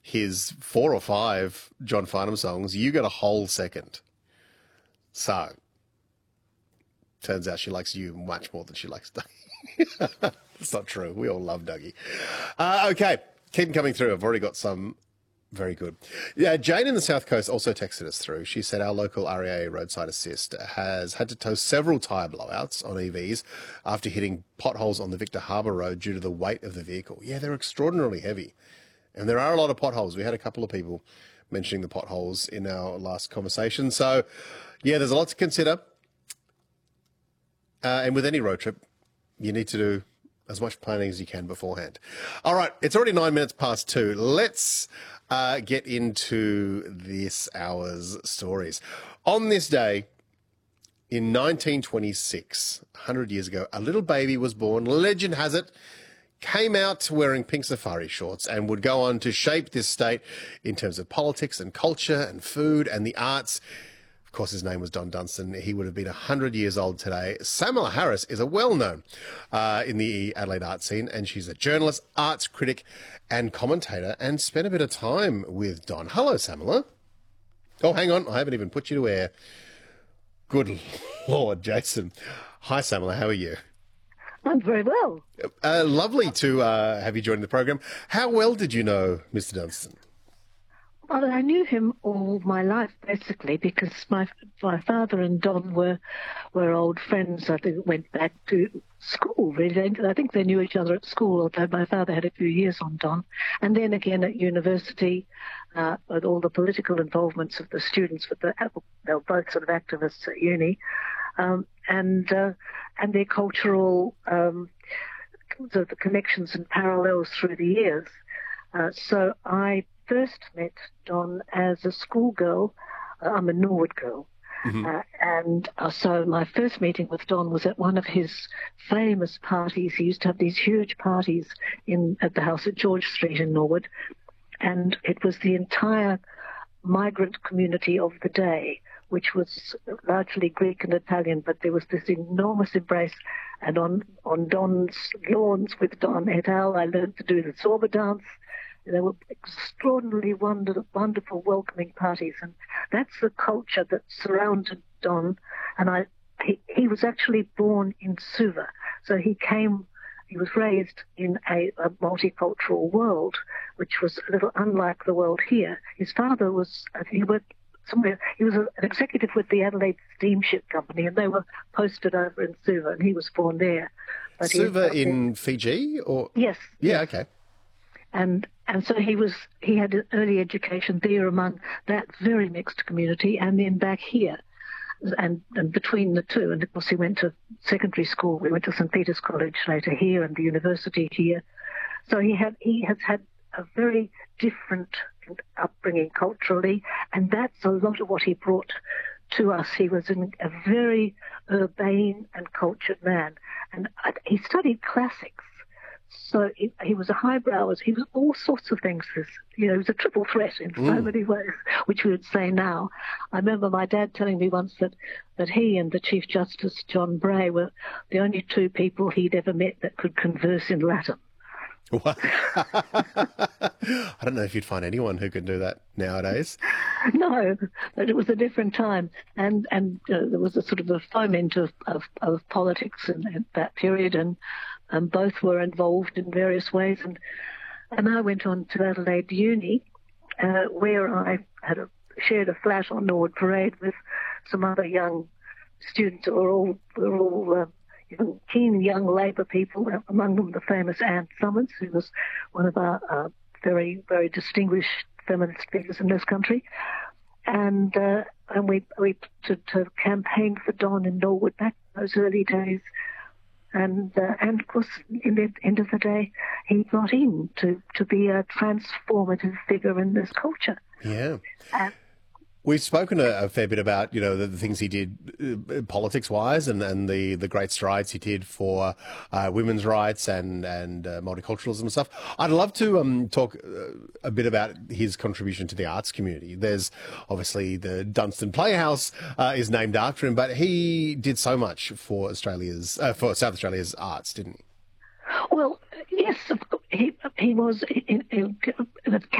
his 4 or 5 John Farnham songs, you got a whole second. So, turns out she likes you much more than she likes Dougie. It's not true. We all love Dougie. Okay, keep them coming through. I've already got some. Very good. Yeah, Jane in the South Coast also texted us through. She said our local REA roadside assist has had to tow several tyre blowouts on EVs after hitting potholes on the Victor Harbour Road due to the weight of the vehicle. Yeah, they're extraordinarily heavy. And there are a lot of potholes. We had a couple of people mentioning the potholes in our last conversation. So, yeah, there's a lot to consider. And with any road trip, you need to do as much planning as you can beforehand. All right, it's already 9 minutes past 2. Let's get into this hour's stories. On this day, in 1926, 100 years ago, a little baby was born. Legend has it, came out wearing pink safari shorts and would go on to shape this state in terms of politics and culture and food and the arts. Of course, his name was Don Dunstan. He would have been 100 years old today. Samala Harris is a well-known in the Adelaide art scene, and she's a journalist, arts critic, and commentator, and spent a bit of time with Don. Hello, Samala. Oh, hang on. I haven't even put you to air. Good Lord, Jason. Hi, Samala. How are you? I'm very well. Lovely to have you join the program. How well did you know Mr. Dunstan? Well, I knew him all my life, basically, because my father and Don were old friends. I think went back to school, really. I think they knew each other at school, although my father had a few years on Don. And then again at university, with all the political involvements of the students, they were both sort of activists at uni, and their cultural the connections and parallels through the years. So I first met Don as a schoolgirl. I'm a Norwood girl. And so my first meeting with Don was at one of his famous parties. He used to have these huge parties at the house at George Street in Norwood. And it was the entire migrant community of the day, which was largely Greek and Italian, but there was this enormous embrace. And on Don's lawns with Don et al., I learned to do the Zorba dance. They were extraordinarily wonderful, welcoming parties, and that's the culture that surrounded Don. And he was actually born in Suva, so he was raised in a multicultural world, which was a little unlike the world here. His father he worked somewhere. He was an executive with the Adelaide Steamship Company, and they were posted over in Suva, and he was born there. But Suva in Fiji, or yes, yeah, okay. And so he had an early education there among that very mixed community, and then back here, and between the two. And of course, he went to secondary school. We went to St. Peter's College later here, and the university here. So he has had a very different upbringing culturally, and that's a lot of what he brought to us. He was a very urbane and cultured man, and he studied classics. So he was a highbrow. He was all sorts of things. He was a triple threat in so many ways, which we would say now. I remember my dad telling me once that he and the Chief Justice, John Bray, were the only two people he'd ever met that could converse in Latin. I don't know if you'd find anyone who could do that nowadays. No, but it was a different time, and there was a sort of a foment of politics in that period, and both were involved in various ways. And I went on to Adelaide Uni, where I had shared a flat on Norwood Parade with some other young students who were all keen young Labor people, among them the famous Anne Summers, who was one of our very, very distinguished feminist figures in this country. And we to campaign for Don in Norwood back in those early days. And of course, in the end of the day, he got in to be a transformative figure in this culture. Yeah. We've spoken a fair bit about, the things he did politics-wise and the great strides he did for women's rights and multiculturalism and stuff. I'd love to talk a bit about his contribution to the arts community. There's obviously the Dunstan Playhouse is named after him, but he did so much for for South Australia's arts, didn't he? Well, yes, he was in